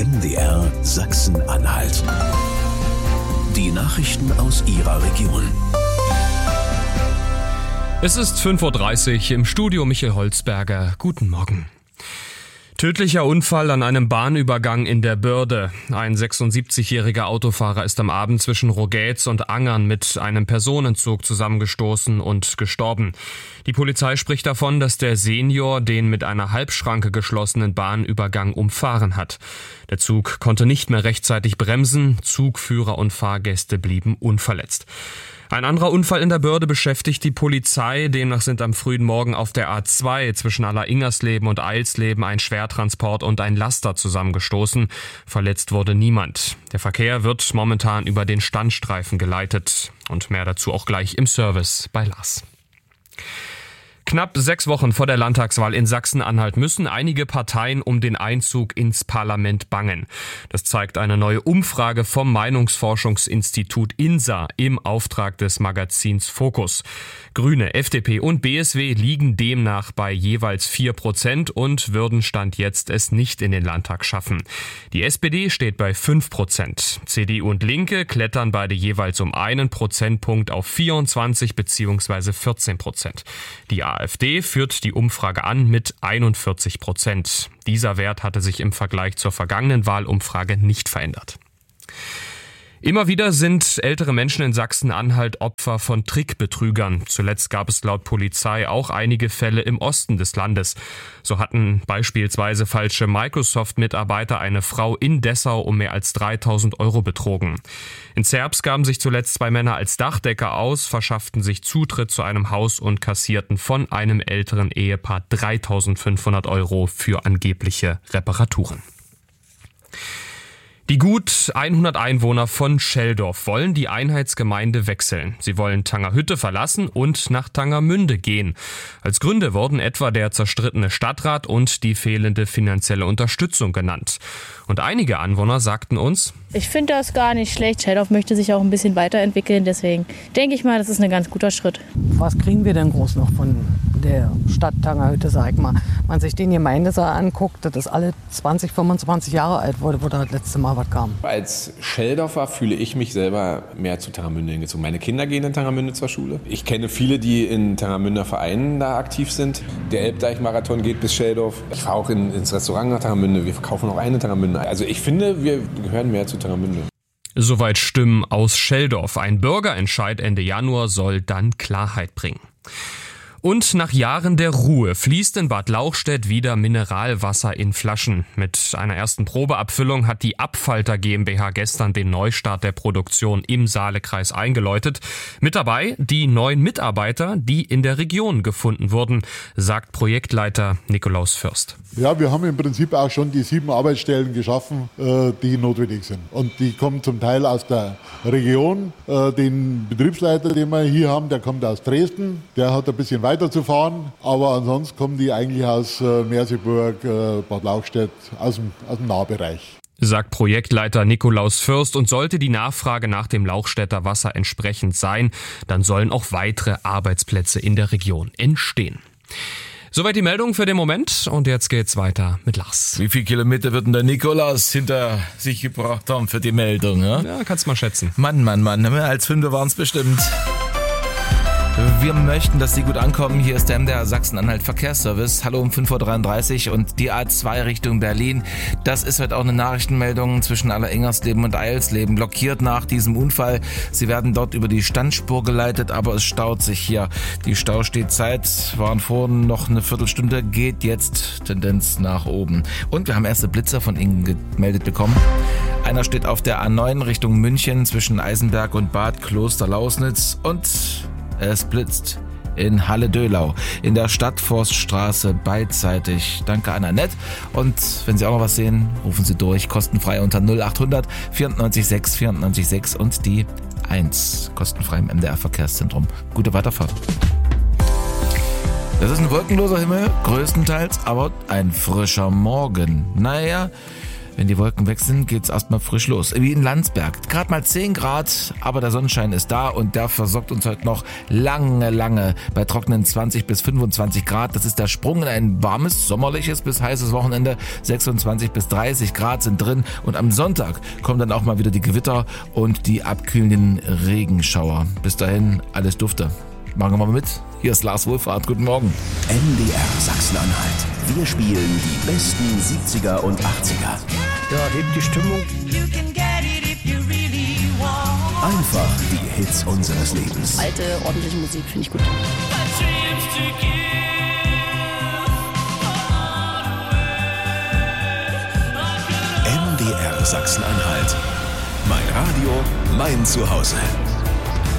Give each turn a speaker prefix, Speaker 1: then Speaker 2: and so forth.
Speaker 1: MDR Sachsen-Anhalt. Die Nachrichten aus Ihrer Region.
Speaker 2: Es ist 5:30 Uhr, im Studio Michael Holzberger. Guten Morgen. Tödlicher Unfall an einem Bahnübergang in der Börde. Ein 76-jähriger Autofahrer ist am Abend zwischen Rogetz und Angern mit einem Personenzug zusammengestoßen und gestorben. Die Polizei spricht davon, dass der Senior den mit einer Halbschranke geschlossenen Bahnübergang umfahren hat. Der Zug konnte nicht mehr rechtzeitig bremsen, Zugführer und Fahrgäste blieben unverletzt. Ein anderer Unfall in der Börde beschäftigt die Polizei. Demnach sind am frühen Morgen auf der A2 zwischen Alleringersleben und Eilsleben ein Schwertransport und ein Laster zusammengestoßen. Verletzt wurde niemand. Der Verkehr wird momentan über den Standstreifen geleitet. Und mehr dazu auch gleich im Service bei Lars. Knapp 6 Wochen vor der Landtagswahl in Sachsen-Anhalt müssen einige Parteien um den Einzug ins Parlament bangen. Das zeigt eine neue Umfrage vom Meinungsforschungsinstitut INSA im Auftrag des Magazins Focus. Grüne, FDP und BSW liegen demnach bei jeweils 4% und würden Stand jetzt es nicht in den Landtag schaffen. Die SPD steht bei 5%. CDU und Linke klettern beide jeweils um 1 Prozentpunkt auf 24 bzw. 14%. Die AfD führt die Umfrage an mit 41%. Dieser Wert hatte sich im Vergleich zur vergangenen Wahlumfrage nicht verändert. Immer wieder sind ältere Menschen in Sachsen-Anhalt Opfer von Trickbetrügern. Zuletzt gab es laut Polizei auch einige Fälle im Osten des Landes. So hatten beispielsweise falsche Microsoft-Mitarbeiter eine Frau in Dessau um mehr als 3.000 € betrogen. In Zerbst gaben sich zuletzt 2 Männer als Dachdecker aus, verschafften sich Zutritt zu einem Haus und kassierten von einem älteren Ehepaar 3.500 € für angebliche Reparaturen. Die gut 100 Einwohner von Scheldorf wollen die Einheitsgemeinde wechseln. Sie wollen Tangerhütte verlassen und nach Tangermünde gehen. Als Gründe wurden etwa der zerstrittene Stadtrat und die fehlende finanzielle Unterstützung genannt. Und einige Anwohner sagten uns:
Speaker 3: Ich finde das gar nicht schlecht. Scheldorf möchte sich auch ein bisschen weiterentwickeln. Deswegen denke ich mal, das ist ein ganz guter Schritt.
Speaker 4: Was kriegen wir denn groß noch von der Stadt Tangerhütte, sag ich mal? Wenn man sich den Gemeindesaal anguckt, das ist alle 20, 25 Jahre alt, wo das letzte Mal was kam.
Speaker 5: Als Scheldorfer fühle ich mich selber mehr zu Tangermünde hingezogen. Meine Kinder gehen in Tangermünde zur Schule. Ich kenne viele, die in Tangermünder Vereinen da aktiv sind. Der Elbdeich-Marathon geht bis Scheldorf. Ich fahre auch ins Restaurant nach Tangermünde. Wir verkaufen auch eine Tangermünde. Also ich finde, wir gehören mehr zu Tangermünde.
Speaker 2: Soweit Stimmen aus Scheldorf. Ein Bürgerentscheid Ende Januar soll dann Klarheit bringen. Und nach Jahren der Ruhe fließt in Bad Lauchstädt wieder Mineralwasser in Flaschen. Mit einer ersten Probeabfüllung hat die Abfalter GmbH gestern den Neustart der Produktion im Saalekreis eingeläutet. Mit dabei die 9 Mitarbeiter, die in der Region gefunden wurden, sagt Projektleiter Nikolaus Fürst.
Speaker 6: Ja, wir haben im Prinzip auch schon die 7 Arbeitsstellen geschaffen, die notwendig sind. Und die kommen zum Teil aus der Region. Den Betriebsleiter, den wir hier haben, der kommt aus Dresden. Der hat ein bisschen weiter zu fahren, aber ansonsten kommen die eigentlich aus Merseburg, Bad Lauchstädt, aus dem Nahbereich.
Speaker 2: Sagt Projektleiter Nikolaus Fürst, und sollte die Nachfrage nach dem Lauchstädter Wasser entsprechend sein, dann sollen auch weitere Arbeitsplätze in der Region entstehen. Soweit die Meldung für den Moment, und jetzt geht's weiter mit Lars.
Speaker 7: Wie viele Kilometer wird denn der Nikolaus hinter sich gebracht haben für die Meldung? Ja,
Speaker 2: kannst mal schätzen.
Speaker 7: Mann, mehr als 5 waren es bestimmt. Wir möchten, dass Sie gut ankommen. Hier ist der MDR Sachsen-Anhalt Verkehrsservice. Hallo um 5:33 Uhr und die A2 Richtung Berlin. Das ist heute auch eine Nachrichtenmeldung zwischen Alleringersleben und Eilsleben. Blockiert nach diesem Unfall. Sie werden dort über die Standspur geleitet, aber es staut sich hier. Die Staustehzeit waren vorhin noch eine Viertelstunde, geht jetzt Tendenz nach oben. Und wir haben erste Blitzer von Ihnen gemeldet bekommen. Einer steht auf der A9 Richtung München zwischen Eisenberg und Bad Klosterlausnitz und es blitzt in Halle-Döhlau, in der Stadtforststraße beidseitig. Danke an Annette. Und wenn Sie auch noch was sehen, rufen Sie durch, kostenfrei unter 0800 94 6 94 6 und die 1, kostenfrei im MDR Verkehrszentrum. Gute Weiterfahrt. Das ist ein wolkenloser Himmel, größtenteils, aber ein frischer Morgen. Naja, Wenn die Wolken weg sind, geht's erstmal frisch los. Wie in Landsberg. Gerade mal 10 Grad, aber der Sonnenschein ist da und der versorgt uns heute noch lange bei trockenen 20 bis 25 Grad. Das ist der Sprung in ein warmes, sommerliches bis heißes Wochenende. 26 bis 30 Grad sind drin und am Sonntag kommen dann auch mal wieder die Gewitter und die abkühlenden Regenschauer. Bis dahin alles dufte. Machen wir mal mit. Hier ist Lars Wohlfahrt. Guten Morgen.
Speaker 1: MDR Sachsen-Anhalt. Wir spielen die besten 70er und 80er.
Speaker 8: Ja, hebt die Stimmung.
Speaker 1: Einfach die Hits unseres Lebens.
Speaker 9: Alte, ordentliche Musik finde ich gut.
Speaker 1: MDR Sachsen-Anhalt. Mein Radio, mein Zuhause.